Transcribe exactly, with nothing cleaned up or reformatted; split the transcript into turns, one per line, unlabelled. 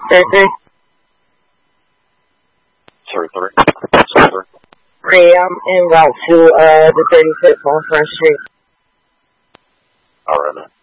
thirty-three.
Sorry, sorry. Sorry.
Three, I'm en route to uh, the thirty-six on Front Street.
All right, man.